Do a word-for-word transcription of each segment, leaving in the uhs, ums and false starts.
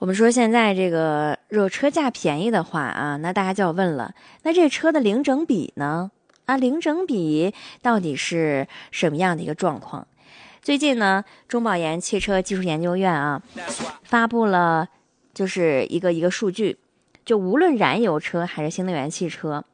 我们说现在这个若车价便宜的话啊，那大家就要问了，那这车的零整比呢？啊，零整比到底是什么样的一个状况？最近呢，中保研汽车技术研究院啊发布了就是一个一个数据，就无论燃油车还是新能源汽车，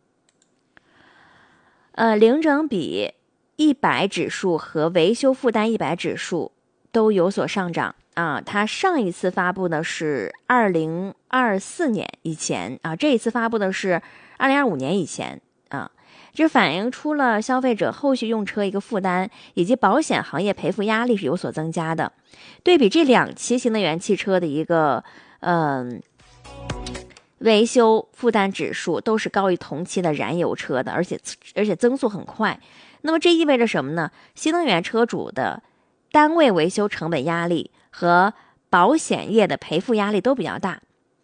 呃，零整比一百指数和维修负担一百指数都有所上涨啊。它上一次发布的是二零二四年以前啊，这一次发布的是二零二五年以前啊。这反映出了消费者后续用车一个负担，以及保险行业赔付压力是有所增加的。对比这两期新能源汽车的一个嗯、呃、维修负担指数都是高于同期的燃油车的，而且而且增速很快。那么这意味着什么呢？新能源车主的单位维修成本压力和保险业的赔付压力都比较大。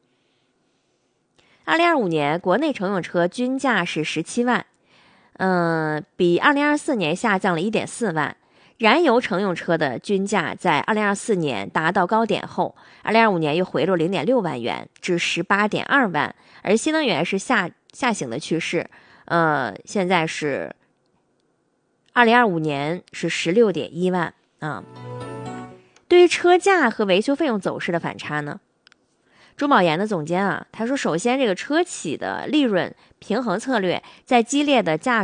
二零二五年国内乘用车均价是十七万。嗯，比二零二四年下降了 一点四万。燃油乘用车的均价在二零二四年达到高点后，二零二五年又回落 零点六万元至 十八点二万，而新能源是下下行的趋势。呃，现在是二零二五年是 十六点一万啊。对于车价和维修费用走势的反差呢？中保研的总监啊，他说，首先这个车企的利润平衡策略在激烈的价